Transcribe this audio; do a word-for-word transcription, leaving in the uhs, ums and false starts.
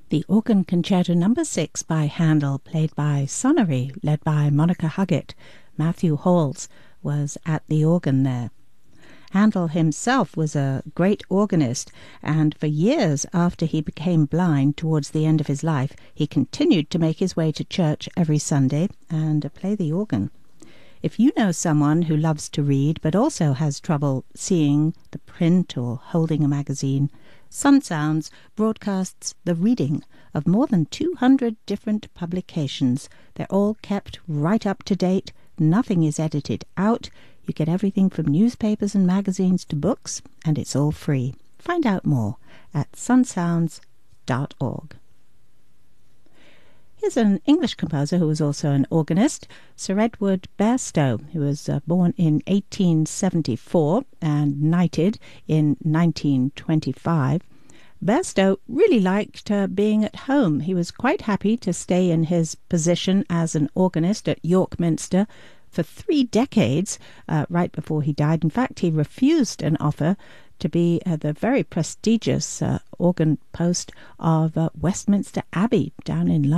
The Organ Concerto Number six by Handel, played by Sonnery, led by Monica Huggett. Matthew Halls was at the organ there. Handel himself was a great organist, and for years after he became blind towards the end of his life, he continued to make his way to church every Sunday and play the organ. If you know someone who loves to read but also has trouble seeing the print or holding a magazine, Sun Sounds broadcasts the reading of more than two hundred different publications. They're all kept right up to date. Nothing is edited out. You get everything from newspapers and magazines to books, and it's all free. Find out more at sun sounds dot org. Here's an English composer who was also an organist, Sir Edward Bairstow, who was uh, born in eighteen seventy-four and knighted in nineteen twenty-five. Bairstow really liked uh, being at home. He was quite happy to stay in his position as an organist at York Minster for three decades, uh, right before he died. In fact, he refused an offer to be uh, the very prestigious uh, organ post of uh, Westminster Abbey down in London.